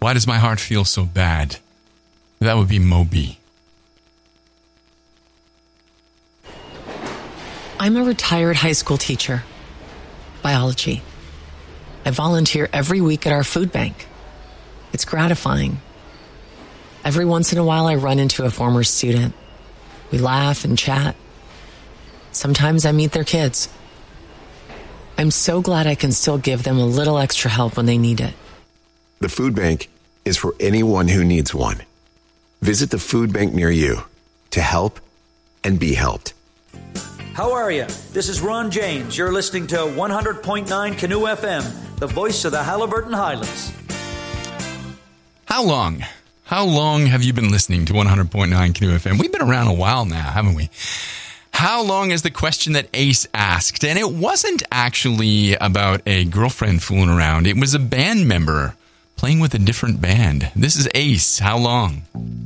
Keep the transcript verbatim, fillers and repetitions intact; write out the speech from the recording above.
Why does my heart feel so bad? That would be Moby. I'm a retired high school teacher. Biology. I volunteer every week at our food bank. It's gratifying. Every once in a while, I run into a former student. We laugh and chat. Sometimes I meet their kids. I'm so glad I can still give them a little extra help when they need it. The food bank is for anyone who needs one. Visit the food bank near you to help and be helped. How are you? This is Ron James. You're listening to one hundred point nine Canoe F M, the voice of the Haliburton Highlands. How long? How long have you been listening to one hundred point nine Canoe F M? We've been around a while now, haven't we? How long is the question that Ace asked? And it wasn't actually about a girlfriend fooling around. It was a band member playing with a different band. This is Ace. How long?